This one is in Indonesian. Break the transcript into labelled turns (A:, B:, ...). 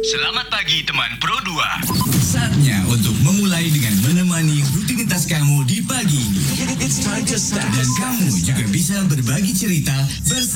A: Selamat pagi teman Pro 2.
B: Saatnya untuk memulai dengan menemani rutinitas kamu di pagi ini. Dan kamu juga bisa berbagi cerita bersama